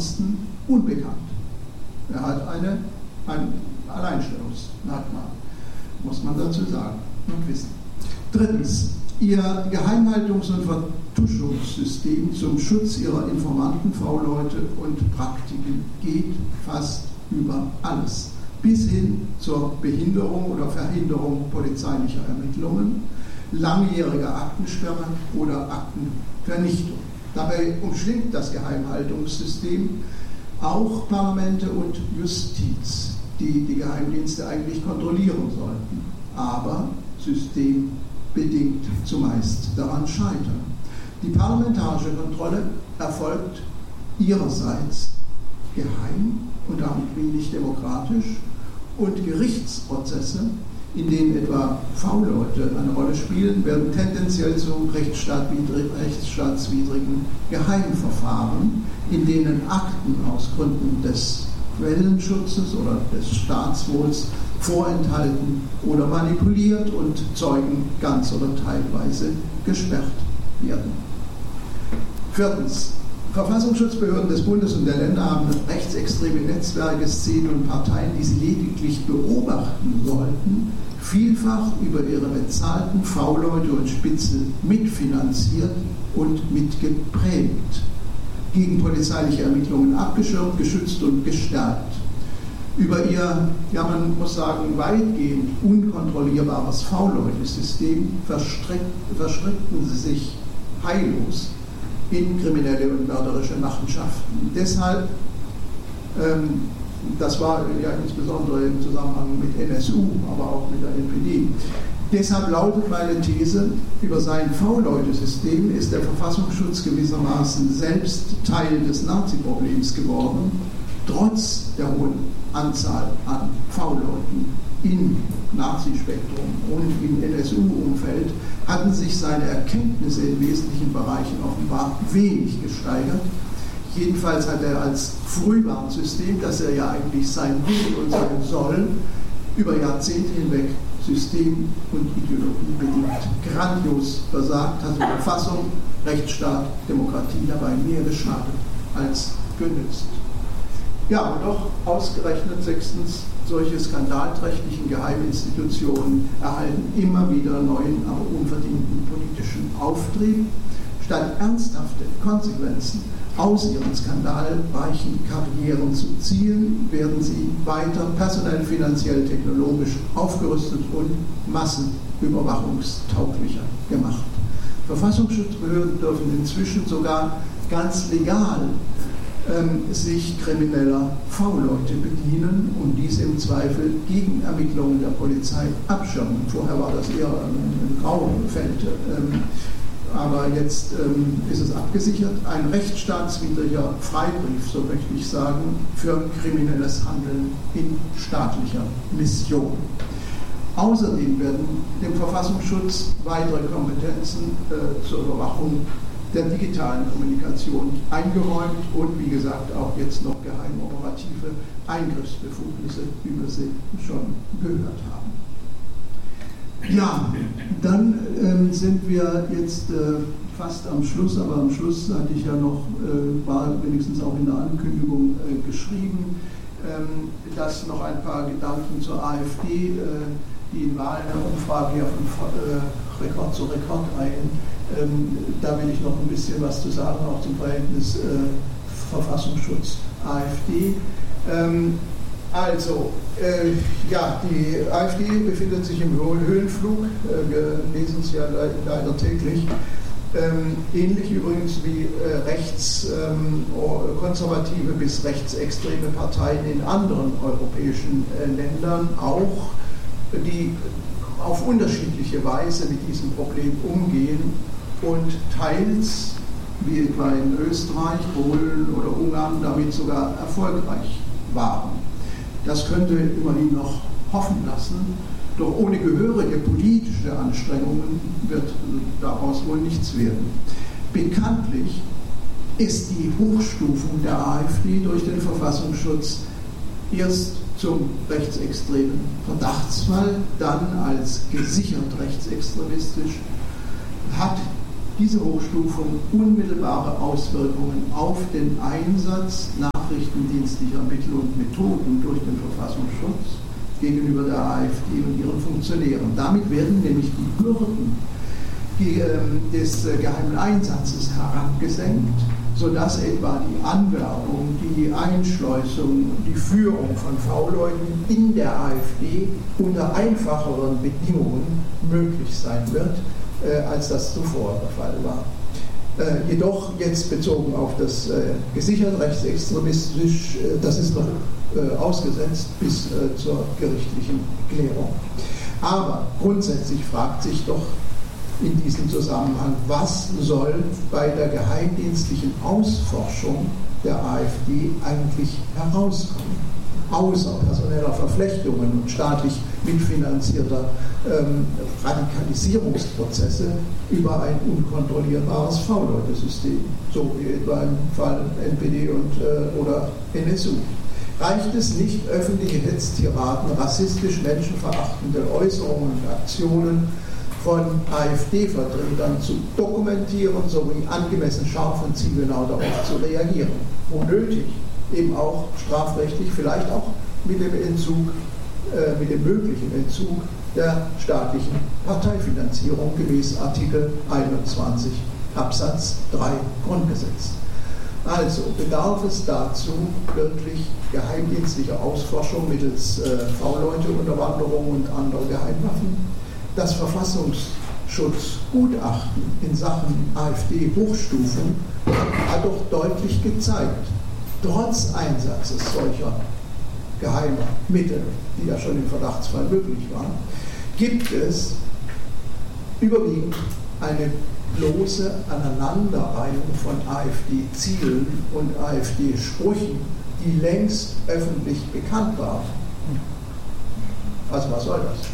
ansonsten unbekannt. Er hat ein Alleinstellungsmerkmal, muss man dazu sagen und wissen. Drittens, Ihr Geheimhaltungs- und Vertuschungssystem zum Schutz Ihrer Informanten, V-Leute und Praktiken geht fast über alles, bis hin zur Behinderung oder Verhinderung polizeilicher Ermittlungen, langjährige Aktensperre oder Aktenvernichtung. Dabei umschlingt das Geheimhaltungssystem auch Parlamente und Justiz, die die Geheimdienste eigentlich kontrollieren sollten, aber systembedingt zumeist daran scheitern. Die parlamentarische Kontrolle erfolgt ihrerseits geheim und damit wenig demokratisch, und Gerichtsprozesse, in denen etwa V-Leute eine Rolle spielen, werden tendenziell zu rechtsstaatswidrigen Geheimverfahren, in denen Akten aus Gründen des Quellenschutzes oder des Staatswohls vorenthalten oder manipuliert und Zeugen ganz oder teilweise gesperrt werden. Viertens. Verfassungsschutzbehörden des Bundes und der Länder haben rechtsextreme Netzwerke, Szenen und Parteien, die sie lediglich beobachten sollten, vielfach über ihre bezahlten V-Leute und Spitzel mitfinanziert und mitgeprägt, gegen polizeiliche Ermittlungen abgeschirmt, geschützt und gestärkt. Über ihr, ja man muss sagen, weitgehend unkontrollierbares V-Leute-System verstrickten sie sich heillos in kriminelle und mörderische Machenschaften. Deshalb, das war ja insbesondere im Zusammenhang mit NSU, aber auch mit der NPD, deshalb lautet meine These, über sein V-Leute-System ist der Verfassungsschutz gewissermaßen selbst Teil des Nazi-Problems geworden, trotz der hohen Anzahl an V-Leuten im Nazispektrum und im NSU-Umfeld hatten sich seine Erkenntnisse in wesentlichen Bereichen offenbar wenig gesteigert. Jedenfalls hat er als Frühwarnsystem, das er ja eigentlich sein will und sein soll, über Jahrzehnte hinweg System und Ideologie bedingt grandios versagt, hat die Verfassung, Rechtsstaat, Demokratie dabei mehr geschadet als genützt. Ja, und doch ausgerechnet sechstens, solche skandalträchtigen Geheiminstitutionen erhalten immer wieder neuen, aber unverdienten politischen Auftrieb. Statt ernsthafte Konsequenzen aus ihren skandalreichen Karrieren zu ziehen, werden sie weiter personell, finanziell, technologisch aufgerüstet und massenüberwachungstauglicher gemacht. Verfassungsschutzbehörden dürfen inzwischen sogar ganz legal sich krimineller V-Leute bedienen und dies im Zweifel gegen Ermittlungen der Polizei abschirmen. Vorher war das eher ein Graufeld, aber jetzt ist es abgesichert. Ein rechtsstaatswidriger Freibrief, so möchte ich sagen, für kriminelles Handeln in staatlicher Mission. Außerdem werden dem Verfassungsschutz weitere Kompetenzen zur Überwachung der digitalen Kommunikation eingeräumt und wie gesagt auch jetzt noch geheimoperative Eingriffsbefugnisse, wie wir sie schon gehört haben. Ja, dann sind wir jetzt fast am Schluss, aber am Schluss hatte ich ja noch, war wenigstens auch in der Ankündigung geschrieben, dass noch ein paar Gedanken zur AfD, die in Wahlen der Umfrage ja von Rekord zu Rekord eilen. Da will ich noch ein bisschen was zu sagen, auch zum Verhältnis Verfassungsschutz AfD. Ja, die AfD befindet sich im Höhenflug, wir lesen es ja leider täglich. Ähnlich übrigens wie konservative bis rechtsextreme Parteien in anderen europäischen Ländern auch, die auf unterschiedliche Weise mit diesem Problem umgehen und teils, wie etwa in Österreich, Polen oder Ungarn, damit sogar erfolgreich waren. Das könnte immerhin noch hoffen lassen, doch ohne gehörige politische Anstrengungen wird daraus wohl nichts werden. Bekanntlich ist die Hochstufung der AfD durch den Verfassungsschutz erst zum rechtsextremen Verdachtsfall, dann als gesichert rechtsextremistisch, hat diese Hochstufung unmittelbare Auswirkungen auf den Einsatz nachrichtendienstlicher Mittel und Methoden durch den Verfassungsschutz gegenüber der AfD und ihren Funktionären. Damit werden nämlich die Bürden des geheimen Einsatzes herabgesenkt, sodass etwa die Anwerbung, die Einschleusung, die Führung von V-Leuten in der AfD unter einfacheren Bedingungen möglich sein wird, als das zuvor der Fall war. Jedoch jetzt bezogen auf das gesichert rechtsextremistisch, das ist noch ausgesetzt bis zur gerichtlichen Klärung. Aber grundsätzlich fragt sich doch in diesem Zusammenhang, was soll bei der geheimdienstlichen Ausforschung der AfD eigentlich herauskommen, außer personeller Verflechtungen und staatlich mitfinanzierter Radikalisierungsprozesse über ein unkontrollierbares V-Leute-System, so wie etwa im Fall NPD oder NSU. Reicht es nicht, öffentliche Hetztiraden, rassistisch menschenverachtende Äußerungen und Aktionen von AfD-Vertretern zu dokumentieren, sowie angemessen scharf und zielgenau darauf zu reagieren? Wo nötig, eben auch strafrechtlich, vielleicht auch mit dem möglichen Entzug der staatlichen Parteifinanzierung gemäß Artikel 21 Absatz 3 Grundgesetz. Also bedarf es dazu wirklich geheimdienstlicher Ausforschung mittels V-Leute-Unterwanderung und anderer Geheimwaffen. Das Verfassungsschutzgutachten in Sachen AfD-Hochstufung hat doch deutlich gezeigt, trotz Einsatzes solcher geheimer Mittel, die ja schon im Verdachtsfall möglich waren, gibt es überwiegend eine bloße Aneinanderreihung von AfD-Zielen und AfD-Sprüchen, die längst öffentlich bekannt waren. Also was soll das?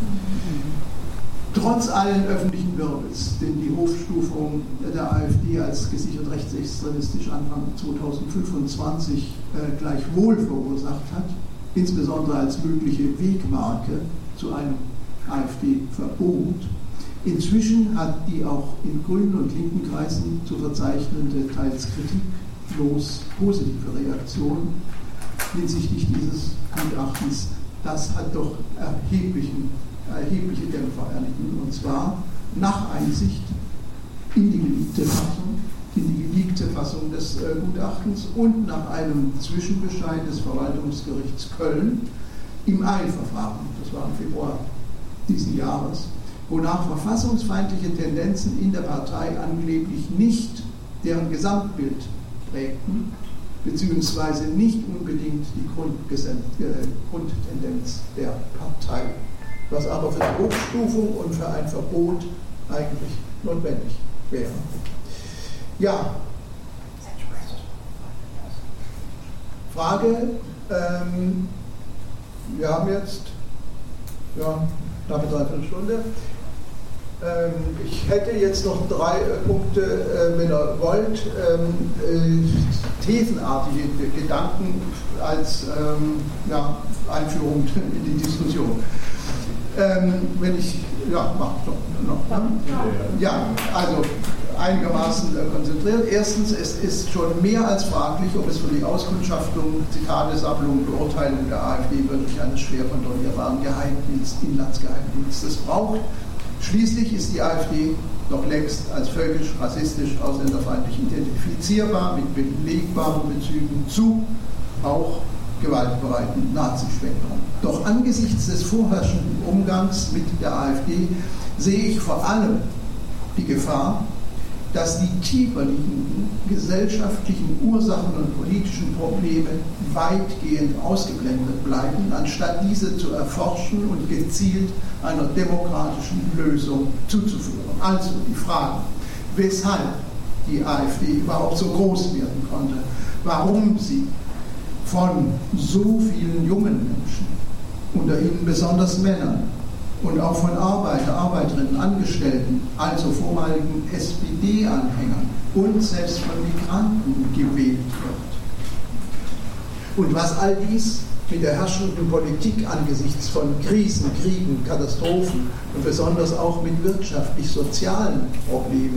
Trotz allen öffentlichen Wirbels, den die Hochstufung der AfD als gesichert rechtsextremistisch Anfang 2025 gleichwohl verursacht hat, insbesondere als mögliche Wegmarke zu einem AfD-Verbot, inzwischen hat die auch in grünen und linken Kreisen zu verzeichnende, teils kritiklos positive Reaktion hinsichtlich dieses Gutachtens, das hat doch erhebliche Dämpfer erlitten, und zwar nach Einsicht in die geleakte Fassung des Gutachtens und nach einem Zwischenbescheid des Verwaltungsgerichts Köln im Eilverfahren, das war im Februar diesen Jahres, wonach verfassungsfeindliche Tendenzen in der Partei angeblich nicht deren Gesamtbild prägten, beziehungsweise nicht unbedingt die Grundtendenz der Partei, was aber für die Hochstufung und für ein Verbot eigentlich notwendig wäre. Ja, Frage, wir haben jetzt knappe Dreiviertelstunde. Ich hätte jetzt noch 3 Punkte, wenn ihr wollt, thesenartige Gedanken als Einführung in die Diskussion. Wenn ich, mach doch noch. Ja, also einigermaßen konzentriert. Erstens, es ist schon mehr als fraglich, ob es für die Auskundschaftung, Zitate, Sammlung, Beurteilung der AfD wirklich einen schwer kontrollierbaren Inlandsgeheimdienstes braucht. Schließlich ist die AfD doch längst als völkisch, rassistisch, ausländerfeindlich identifizierbar, mit belegbaren Bezügen zu auch gewaltbereiten Nazispektrum. Doch angesichts des vorherrschenden Umgangs mit der AfD sehe ich vor allem die Gefahr, dass die tiefer liegenden gesellschaftlichen Ursachen und politischen Probleme weitgehend ausgeblendet bleiben, anstatt diese zu erforschen und gezielt einer demokratischen Lösung zuzuführen. Also die Frage, weshalb die AfD überhaupt so groß werden konnte, warum sie von so vielen jungen Menschen, unter ihnen besonders Männern, und auch von Arbeiter, Arbeiterinnen, Angestellten, also vormaligen SPD-Anhängern und selbst von Migranten gewählt wird. Und was all dies mit der herrschenden Politik angesichts von Krisen, Kriegen, Katastrophen und besonders auch mit wirtschaftlich-sozialen Problemen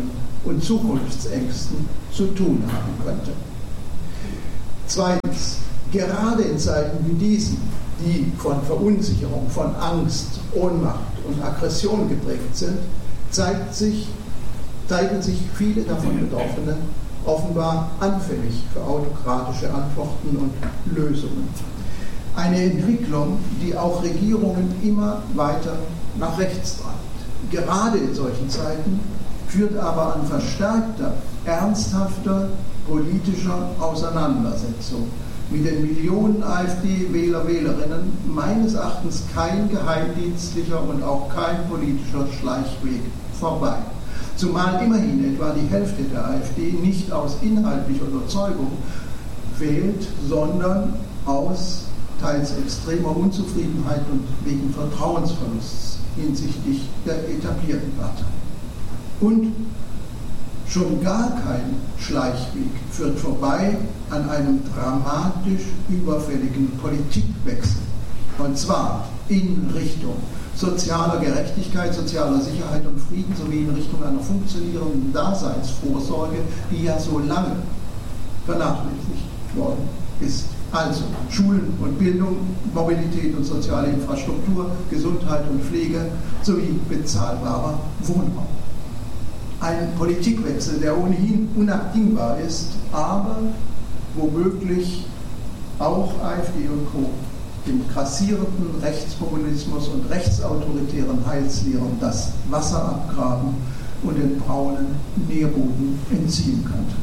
und Zukunftsängsten zu tun haben könnte. Zweitens, gerade in Zeiten wie diesen, die von Verunsicherung, von Angst, Ohnmacht und Aggression geprägt sind, zeigen sich viele davon Betroffenen offenbar anfällig für autokratische Antworten und Lösungen. Eine Entwicklung, die auch Regierungen immer weiter nach rechts treibt. Gerade in solchen Zeiten führt aber an verstärkter, ernsthafter politischer Auseinandersetzung mit den Millionen AfD-Wähler, Wählerinnen meines Erachtens kein geheimdienstlicher und auch kein politischer Schleichweg vorbei. Zumal immerhin etwa die Hälfte der AfD nicht aus inhaltlicher Überzeugung wählt, sondern aus teils extremer Unzufriedenheit und wegen Vertrauensverlusts hinsichtlich der etablierten Partei. Und schon gar kein Schleichweg führt vorbei an einem dramatisch überfälligen Politikwechsel. Und zwar in Richtung sozialer Gerechtigkeit, sozialer Sicherheit und Frieden sowie in Richtung einer funktionierenden Daseinsvorsorge, die ja so lange vernachlässigt worden ist. Also Schulen und Bildung, Mobilität und soziale Infrastruktur, Gesundheit und Pflege sowie bezahlbarer Wohnraum. Ein Politikwechsel, der ohnehin unabdingbar ist, aber womöglich auch AfD und Co. dem grassierenden Rechtspopulismus und rechtsautoritären Heilslehrern das Wasser abgraben und den braunen Nährboden entziehen könnte.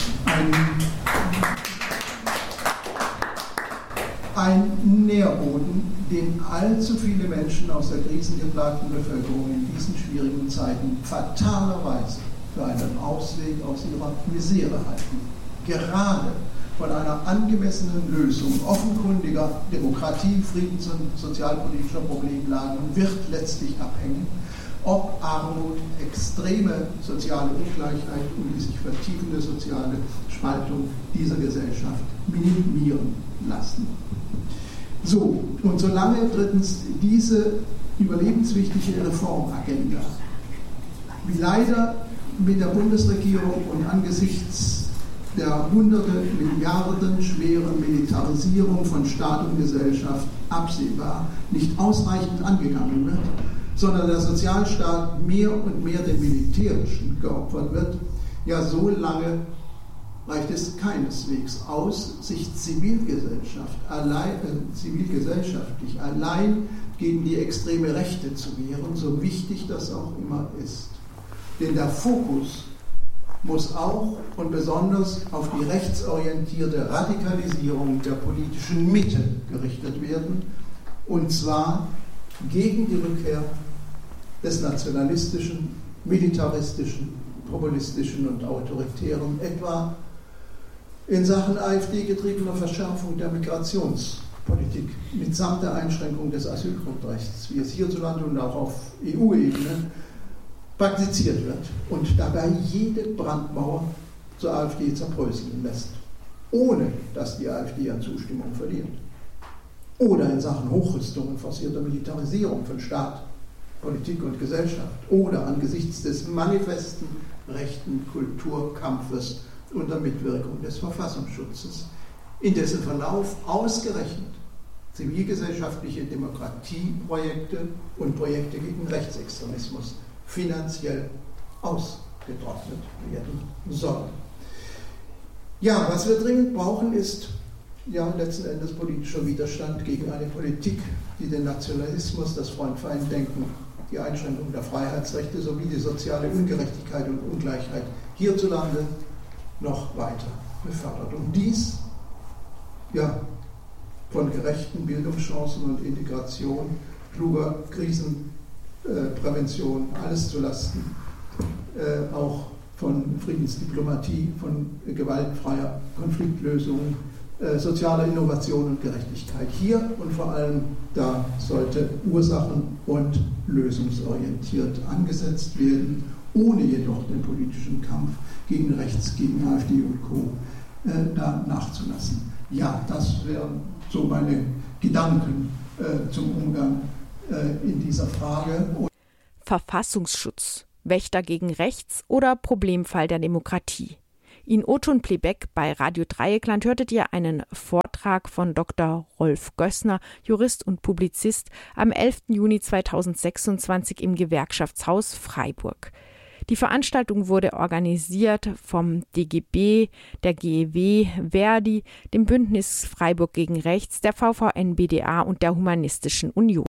Ein Nährboden, den allzu viele Menschen aus der krisengeplagten Bevölkerung in diesen schwierigen Zeiten fatalerweise für einen Ausweg aus ihrer Misere halten. Gerade von einer angemessenen Lösung offenkundiger Demokratie-, Friedens- und sozialpolitischer Problemlagen wird letztlich abhängen, ob Armut, extreme soziale Ungleichheit und die sich vertiefende soziale Spaltung dieser Gesellschaft minimieren lassen. So, und solange drittens diese überlebenswichtige Reformagenda, wie leider mit der Bundesregierung und angesichts der hunderte Milliarden schweren Militarisierung von Staat und Gesellschaft absehbar nicht ausreichend angegangen wird, sondern der Sozialstaat mehr und mehr dem Militärischen geopfert wird, ja, so lange reicht es keineswegs aus, sich zivilgesellschaftlich allein gegen die extreme Rechte zu wehren, so wichtig das auch immer ist. Denn der Fokus muss auch und besonders auf die rechtsorientierte Radikalisierung der politischen Mitte gerichtet werden, und zwar gegen die Rückkehr des nationalistischen, militaristischen, populistischen und autoritären, etwa in Sachen AfD-getriebener Verschärfung der Migrationspolitik mitsamt der Einschränkung des Asylgrundrechts, wie es hierzulande und auch auf EU-Ebene praktiziert wird und dabei jede Brandmauer zur AfD zerbröseln lässt, ohne dass die AfD an Zustimmung verliert. Oder in Sachen Hochrüstung und forcierter Militarisierung von Staat, Politik und Gesellschaft oder angesichts des manifesten rechten Kulturkampfes unter Mitwirkung des Verfassungsschutzes, in dessen Verlauf ausgerechnet zivilgesellschaftliche Demokratieprojekte und Projekte gegen Rechtsextremismus finanziell ausgetrocknet werden sollen. Ja, was wir dringend brauchen, ist ja letzten Endes politischer Widerstand gegen eine Politik, die den Nationalismus, das Freund-Feind-Denken, die Einschränkung der Freiheitsrechte sowie die soziale Ungerechtigkeit und Ungleichheit hierzulande noch weiter befördert. Und dies ja von gerechten Bildungschancen und Integration, kluger Krisenprävention, alles zulasten auch von Friedensdiplomatie, von gewaltfreier Konfliktlösung, sozialer Innovation und Gerechtigkeit. Hier und vor allem da sollte ursachen- und lösungsorientiert angesetzt werden, ohne jedoch den politischen Kampf gegen rechts, gegen AfD und Co. Da nachzulassen. Ja, das wären so meine Gedanken zum Umgang in dieser Frage. Verfassungsschutz Wächter gegen Rechts oder Problemfall der Demokratie. In Otun Plebeck bei Radio Dreieckland hörtet ihr einen Vortrag von Dr. Rolf Gößner, Jurist und Publizist, am 11. Juni 2026 im Gewerkschaftshaus Freiburg. Die Veranstaltung wurde organisiert vom DGB, der GEW, Verdi, dem Bündnis Freiburg gegen Rechts, der VVN-BDA und der Humanistischen Union.